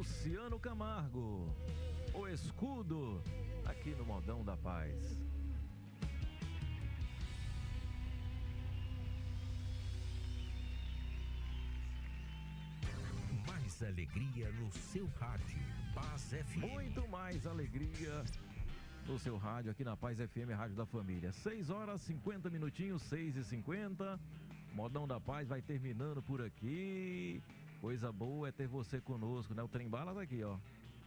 Luciano Camargo, o Escudo, aqui no Modão da Paz. Mais alegria no seu rádio, Paz FM. Muito mais alegria no seu rádio, aqui na Paz FM, Rádio da Família. 6 horas 50 minutinhos, 6h50. Modão da Paz vai terminando por aqui. Coisa boa é ter você conosco, né? O trem bala tá aqui, ó.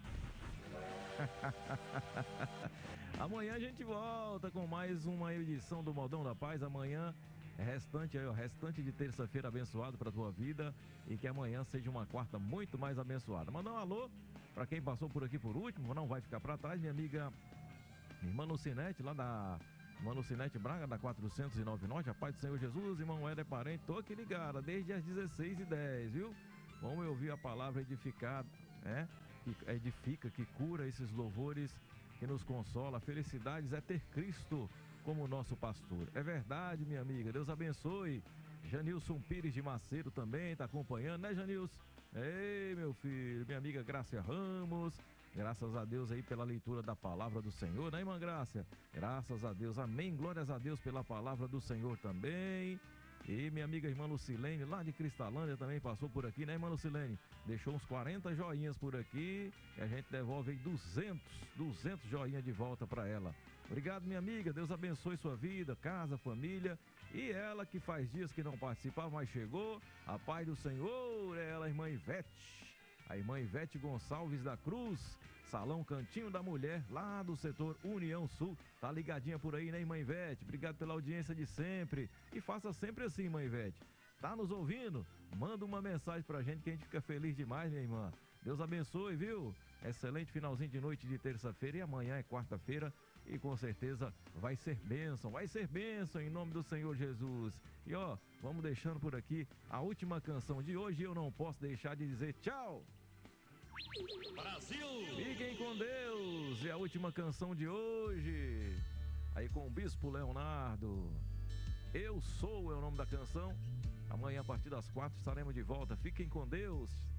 Amanhã a gente volta com mais uma edição do Modão da Paz. Amanhã restante de terça-feira abençoado para tua vida, e que amanhã seja uma quarta muito mais abençoada. Mandar um alô para quem passou por aqui por último, não vai ficar para trás, minha amiga irmã Lucinete, lá da irmã Lucinete Braga, da 409 Norte. A paz do Senhor Jesus, irmão Éder Parente, tô aqui ligada desde as 16h10, viu? Vamos ouvir a palavra edificada, né? Que edifica, que cura, esses louvores que nos consola. Felicidades é ter Cristo como nosso pastor. É verdade, minha amiga, Deus abençoe. Janilson Pires de Macedo também tá acompanhando, né, Janilson? Ei, meu filho, minha amiga Grácia Ramos, graças a Deus aí pela leitura da palavra do Senhor, né, irmã Grácia? Graças a Deus, amém, glórias a Deus pela palavra do Senhor também. E minha amiga irmã Lucilene, lá de Cristalândia, também passou por aqui, né, irmã Lucilene? Deixou uns 40 joinhas por aqui, e a gente devolve aí 200 joinhas de volta para ela. Obrigado, minha amiga, Deus abençoe sua vida, casa, família. E ela que faz dias que não participava, mas chegou, a paz do Senhor, é ela, a irmã Ivete. A irmã Ivete Gonçalves da Cruz, Salão Cantinho da Mulher, lá do setor União Sul. Tá ligadinha por aí, né, irmã Ivete? Obrigado pela audiência de sempre. E faça sempre assim, irmã Ivete. Tá nos ouvindo? Manda uma mensagem pra gente que a gente fica feliz demais, minha irmã. Deus abençoe, viu? Excelente finalzinho de noite de terça-feira, e amanhã é quarta-feira. E com certeza vai ser bênção em nome do Senhor Jesus. E ó, vamos deixando por aqui a última canção de hoje. Eu não posso deixar de dizer tchau. Brasil! Fiquem com Deus. E a última canção de hoje, aí com o Bispo Leonardo. Eu Sou é o nome da canção. Amanhã a partir das 4 estaremos de volta. Fiquem com Deus.